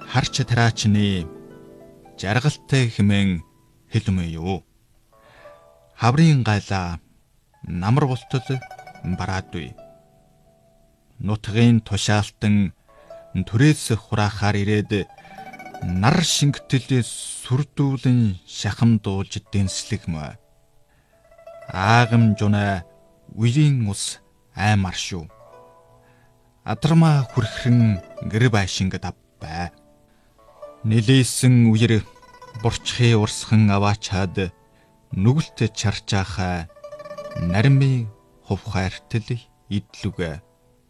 харч тараачны жаргалтай хэмээн хэлмээ юу. Хаврын гайлаа намар болтол бараадгүй. Нутгийн тушаалтан түрээс хураахаар ирээд нар шингэтэл сүрдүүлэн шахамдуулж дэнслэгмэ. Аагам жунаа үеийн ус аймар шүү. Адрама хүрхэн гэр байшингад авбай. Нилээсэн үер бурчхи урсхан аваачаад нүгэлт чарчаахаа нарми хувхайртал идлүгэ.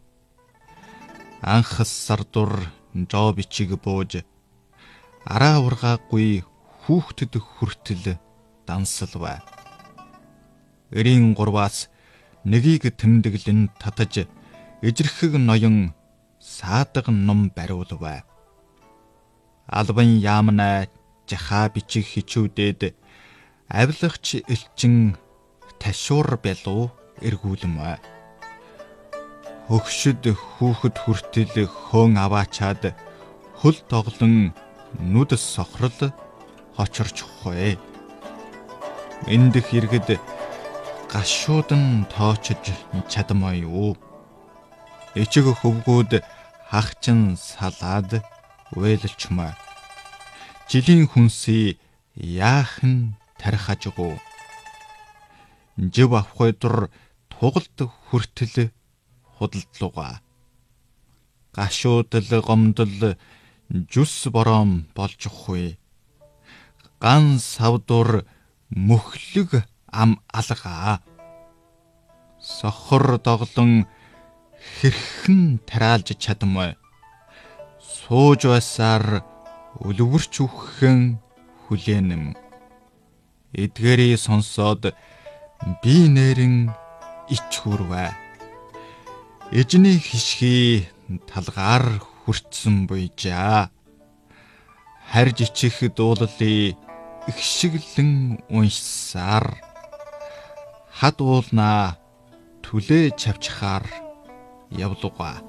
Анх сардур жоо бичиг бууж араа ургаагүй хүүхдэд хүртэл дансалва. Эрийн гурваас нэгийг тэмдэглэн татаж ижирхэг ноён саадаг ном бариулва. Албан яамнаа жахаа бичиг хичүүдээд авилагч элчин ташуур бялуу эргүүлмэ. Хөгшөд хүүхэд хүртэл хөөн аваачаад хөл тоглон нүд сохрол хочорч хое. Эндх иргэд гашуудан тоочж чадмаа юу. Ичиг хөвгүүд хагчин салаад уйлчмаа. Жилийн хүнсий яахан тархажгүй. Жив авахгүй дур тугалд хүртэл худалдлууга. Гашуудл гомдол жүс бором болжхгүй. Ган савдур мөхлөг ам алгаа. Сохор доглон хэрхэн тараалж чадмай. Сууж байсаар өлөвөрч үхэн хүлээнэм. Эдгээрээ сонсоод би нэрэн ичхүрвэ. Эжний хишхий талгаар хүртсэн буйжаа. Харж ичих дуулалыг ихшиглэн уншсаар хад уулнаа түлээ чавчхаар явлуга.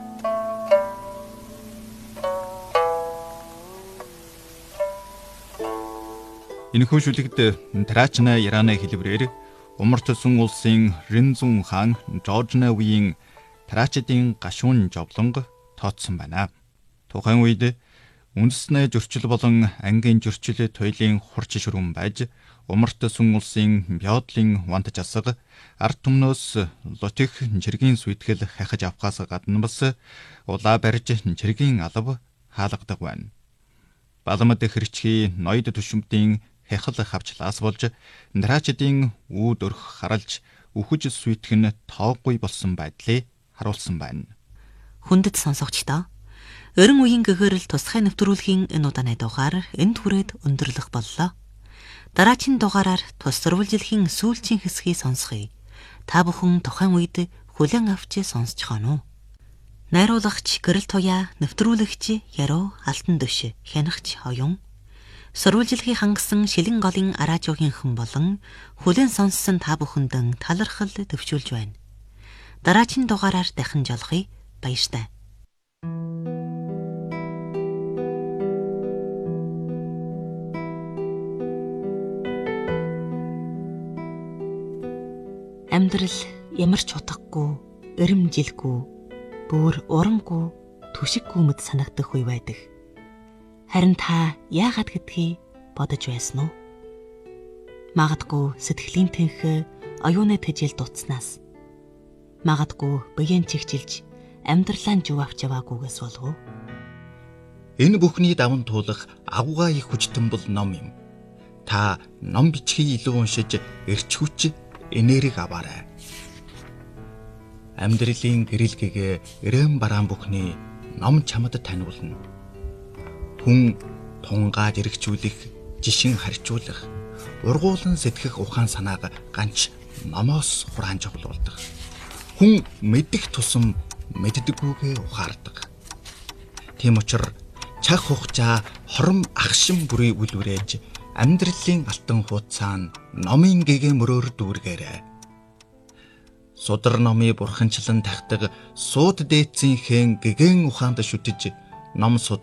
Энэхүү шүлэгт тараачна Ираны хэлбэрээр Умартсан улсын Ринзун хаан Жоржны үеийн тараачдын гашуун жовлонго тооцсон байна. Тухайн үед үндэснээ зөрчил болон ангийн зөрчил туйлын хурц шүргэн байж Умартсан улсын бёодлын вант жасаг ард түмнөөс лотих жиргийн сүйтгэл хахиж авахаас гадна бас улаа барьж жиргийн алав хаалгадаг байна. Баламд хэрчхий ноёд төшөмтийн хахал хавчлаас болж тараачдын үүд өрх харалж үхэж сүйтгэн тоогүй болсон байдлыг харуулсан байна. Хүндэт сонсогчдоо өрн үеийн гэгэрэл тусгай нэвтрүүлгийн энэ удааны дугаар энд хүрээд өндөрлөх боллоо. Дараагийн дугаараар тус сурвалжилхийн сүүлчийн хэсгийг сонсгоё. Та бүхэн тухайн үед хүлээн авч сонсож гонов. Найруулагч Гэрэл Туяа, нэвтрүүлэгч Яруу Алтан дөш, хянагч Оюн, сурвалжилхийг хангасан Шилэн голын араажуугийн хэн болон хүлээн сонссон та бүхэндэн талархал төвчүүлж байна. Дараагийн дугаараар дахин жолохъя. Баяртай. Амьдрал ямар ч утгагүй, эрэмжилгүй, бүр урамгүй, түшиггүй мэд санагдах үе байдаг. Харин та яагаад гэдгийг бодож байсан уу? Магадгүй сэтгэлийн тэнхээ оюуны тэжээл дутснаас, магадгүй биеийн чигчилж амьдралаа жив авч яваагүйгээс болов уу? Энэ бүхний даван туулах авгаа их хүчтэн бол ном юм. Та ном бичгийг илүү уншиж эрч хүч энерги аваарай. Амьдралын гэрэлгэгээ эрэм бараан бүхний ном чамд таниулна. Хүн тунгааж эргчүүлэх, жишин харьцуулах, ургуулan сэтгэх ухаан санааг ганц номоос хураанж авуулдаг. Хүн мэдэх тусам мэддэггүйгээ ухаардаг. Тийм учраас чах хугацаа хором ахшин бүрий үлврээж амьдралын алтан хуудасаа номын гэгээ мөрөөр дүүргээрэй. Судар номыг бурханчлан тахдаг сууд дээдсийн хэн гэгэн ухаанд шүтэж ном